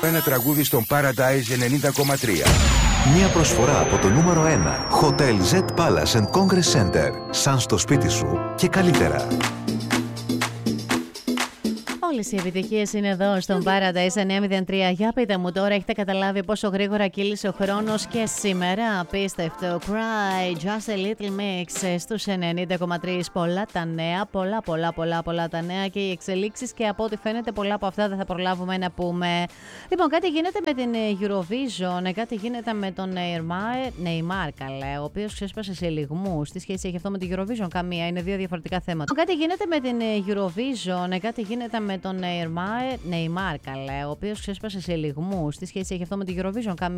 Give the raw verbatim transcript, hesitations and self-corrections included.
Ένα τραγούδι στον Paradise ενενήντα κόμμα τρία. Μια προσφορά από το νούμερο ένα Hotel Z Palace and Congress Center. Σαν στο σπίτι σου και καλύτερα. Όλες οι επιτυχίες είναι εδώ στον Paradise εννιακόσια μηδέν τρία. Για πείτε μου τώρα, έχετε καταλάβει πόσο γρήγορα κύλησε ο χρόνος και σήμερα? Απίστευτο. Cry, just a little mix στους ενενήντα κόμμα τρία. Πολλά τα νέα, πολλά πολλά πολλά πολλά τα νέα και οι εξελίξεις, και από ό,τι φαίνεται πολλά από αυτά δεν θα προλάβουμε να πούμε. Λοιπόν, κάτι γίνεται με την Eurovision, κάτι γίνεται με τον Neymar, Neymar καλέ, ο οποίος ξέσπασε σε λιγμούς. Τι σχέση έχει αυτό με την Eurovision? Καμία, είναι δύο διαφορετικά θέματα. Κάτι γίνεται με την Eurovision, κάτι γίνεται με τον Neymar, Neymar καλέ, ο οποίος ξέσπασε σε λιγμούς. Τι σχέση έχει αυτό με την Eurovision? Καμία.